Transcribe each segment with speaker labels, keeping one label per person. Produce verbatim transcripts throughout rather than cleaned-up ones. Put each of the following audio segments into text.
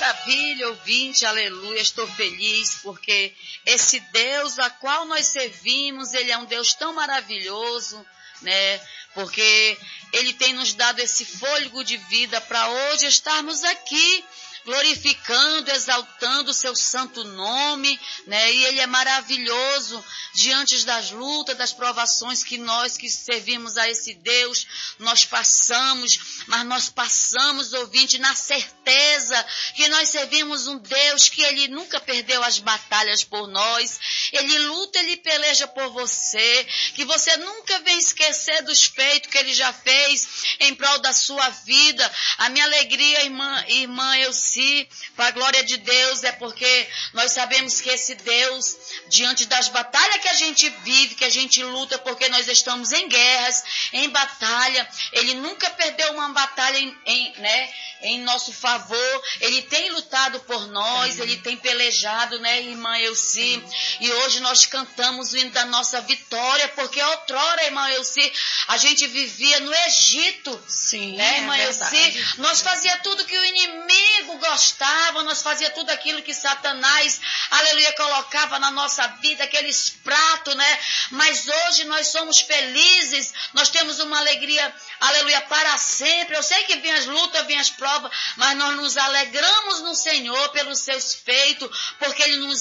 Speaker 1: maravilha, ouvinte, aleluia, estou feliz porque esse Deus a qual nós servimos, Ele é um Deus tão maravilhoso, né? Porque Ele tem nos dado esse fôlego de vida para hoje estarmos aqui, glorificando, exaltando o seu santo nome, né? E Ele é maravilhoso diante das lutas, das provações que nós que servimos a esse Deus, nós passamos, mas nós passamos, ouvinte, na certeza que nós servimos um Deus que Ele nunca perdeu as batalhas por nós, Ele luta, Ele peleja por você, que você nunca vem esquecer dos feitos que Ele já fez em prol da sua vida. A minha alegria, irmã, irmã Elci, para a glória de Deus, é porque nós sabemos que esse Deus, diante das batalhas que a gente vive, que a gente luta, porque nós estamos em guerras, em batalha, Ele nunca perdeu uma batalha em, em, né, em nosso favor, Ele tem lutado por nós, Sim. Ele tem pelejado, né, irmã Elci, e hoje nós cantamos o hino da nossa vitória, porque outrora, irmã Elci, a gente vivia no Egito,
Speaker 2: Sim,
Speaker 1: né, irmã
Speaker 2: é
Speaker 1: Elci, nós fazia tudo que o inimigo gostava, nós fazia tudo aquilo que Satanás, aleluia, colocava na nossa vida, aqueles pratos, né, mas hoje nós somos felizes, nós temos uma alegria, aleluia, para sempre. Eu sei que vem as lutas, vem as provas, mas nós nos alegramos no Senhor pelos seus feitos, porque Ele nos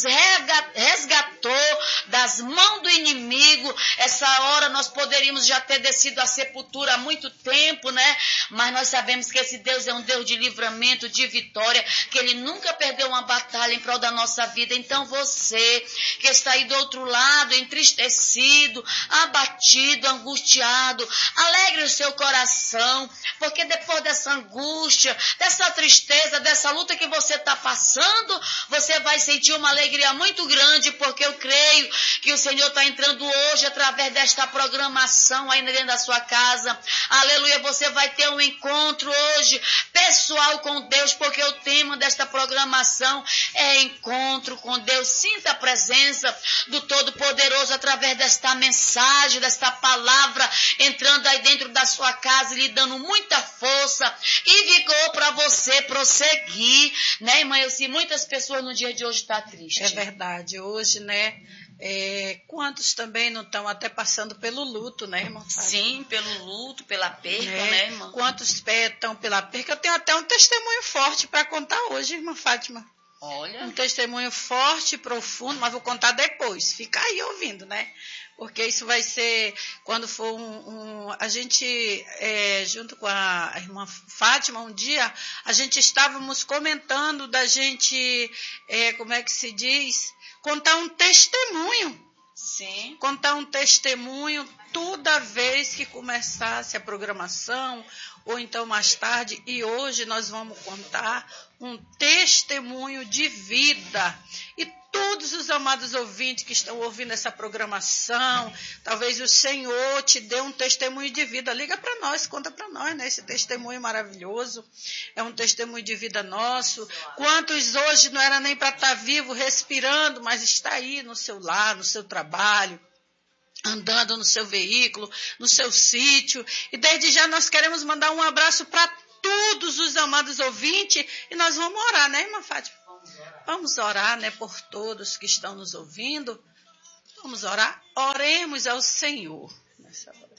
Speaker 1: resgatou das mãos do inimigo. Essa hora nós poderíamos já ter descido à sepultura há muito tempo, né? Mas nós sabemos que esse Deus é um Deus de livramento, de vitória, que Ele nunca perdeu uma batalha em prol da nossa vida. Então você que está aí do outro lado, entristecido, abatido, angustiado, alegre o seu coração, porque depois dessa angústia, dessa tristeza, dessa luta que você está passando, você vai sentir uma alegria muito grande, porque eu creio que o Senhor está entrando hoje através desta programação aí dentro da sua casa. Aleluia, você vai ter um encontro hoje pessoal com Deus, porque o tema desta programação é encontro com Deus. Sinta a presença do Todo-Poderoso através desta mensagem, desta palavra, entrando aí dentro da sua casa e lhe dando muita força e vigor para você prosseguir, né, irmã? Eu sei, muitas pessoas no dia de hoje estão tristes.
Speaker 2: É verdade, hoje, né, é, quantos também não estão até passando pelo luto, né, irmã?
Speaker 1: Sim, pelo luto, pela perca,
Speaker 2: é,
Speaker 1: né, irmã?
Speaker 2: Quantos estão pela perca? Eu tenho até um testemunho forte para contar hoje, irmã Fátima.
Speaker 1: Olha. Um
Speaker 2: testemunho forte, profundo, mas vou contar depois. Fica aí ouvindo, né? Porque isso vai ser, quando for um... um a gente, é, junto com a irmã Fátima, um dia, a gente estávamos comentando da gente, é, como é que se diz? Contar um testemunho.
Speaker 1: Sim.
Speaker 2: Contar um testemunho toda vez que começasse a programação, ou então mais tarde, e hoje nós vamos contar um testemunho de vida. E todos os amados ouvintes que estão ouvindo essa programação, talvez o Senhor te dê um testemunho de vida. Liga para nós, conta para nós, né? Esse testemunho maravilhoso. É um testemunho de vida nosso. Quantos hoje não era nem para estar vivo, respirando, mas está aí no seu lar, no seu trabalho, andando no seu veículo, no seu sítio. E desde já nós queremos mandar um abraço para todos os amados ouvintes. E nós vamos orar, né, irmã Fátima? Vamos orar. Vamos orar, né, por todos que estão nos ouvindo. Vamos orar. Oremos ao Senhor nessa hora.